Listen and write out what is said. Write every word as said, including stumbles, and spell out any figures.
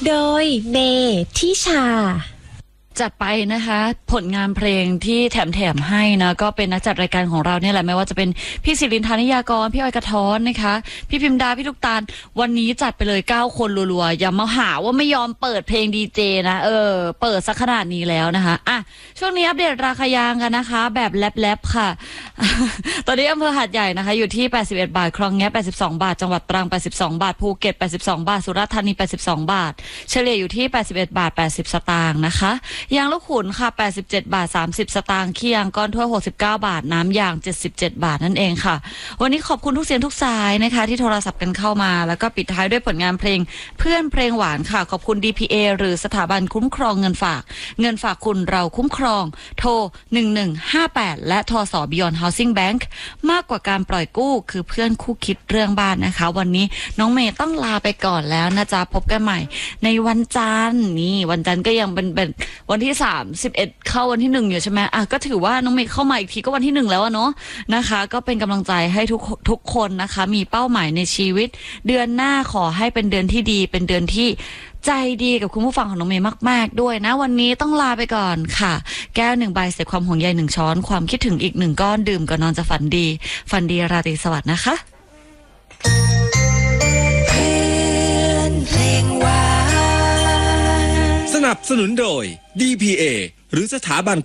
โดยเมทิชาจัดไปนะคะผลงานเพลงที่แถมๆให้นะก็เป็นนักจัดรายการของเราเนี่ยแหละไม่ว่าจะเป็นพี่ศิรินทร์ ธนิยากรพี่ออยกระท้อนนะคะพี่พิมดาพี่ลูกตาลวันนี้จัดไปเลยเก้าคนรัวๆอย่ามาหาว่าไม่ยอมเปิดเพลงดีเจนะเออเปิดสักขนาดนี้แล้วนะคะอ่ะช่วงนี้อัปเดตราคายางกันนะคะแบบแลบๆค่ะ ตอนนี้อำเภอหาดใหญ่นะคะอยู่ที่แปดสิบเอ็ดบาทคลองแงะแปดสิบสองบาทจังหวัดตรังแปดสิบสองบาทภูเก็ตแปดสิบสองบาทสุราษฎร์ธานีแปดสิบสองบาทเฉลี่ยอยู่ที่แปดสิบเอ็ดบาทแปดสิบสตางค์นะคะยางลูกขุนค่ะแปดสิบเจ็ดบาทสามสิบสตางค์ขี้ยางก้อนถ้วยหกสิบเก้าบาทน้ำยางเจ็ดสิบเจ็ดบาทนั่นเองค่ะวันนี้ขอบคุณทุกเสียงทุกสายนะคะที่โทรศัพท์กันเข้ามาแล้วก็ปิดท้ายด้วยผลงานเพลงเพื่อนเพลงหวานค่ะขอบคุณ ดี พี เอ หรือสถาบันคุ้มครองเงินฝากเงินฝากคุณเราคุ้มครองโทรหนึ่งหนึ่งห้าแปดและทส Beyond Housing Bank มากกว่าการปล่อยกู้คือเพื่อนคู่คิดเรื่องบ้านนะคะวันนี้น้องเมย์ต้องลาไปก่อนแล้วนะจ๊ะพบกันใหม่ในวันจันทร์นี่วันจันทร์ก็ยังเป็นเป็นวันที่สามสิบเอ็ดเข้าวันที่หนึ่งอยู่ใช่ไหมอ่ะก็ถือว่าน้องเมย์เข้ามาอีกทีก็วันที่หนึ่งแล้วเนาะนะคะก็เป็นกำลังใจให้ทุกทุกคนนะคะมีเป้าหมายในชีวิตเดือนหน้าขอให้เป็นเดือนที่ดีเป็นเดือนที่ใจดีกับคุณผู้ฟังของน้องเมย์มากๆด้วยนะวันนี้ต้องลาไปก่อนค่ะแก้วหนึ่งใบเสร็จความห่วงใยหนึ่งช้อนความคิดถึงอีกหนึ่งก้อนดื่มก่อนนอนจะฝันดีฝันดีราตรีสวัสดิ์นะคะเพื่อนเพลงหวานสนับสนุนโดย ดี พี เอ หรือสถาบัน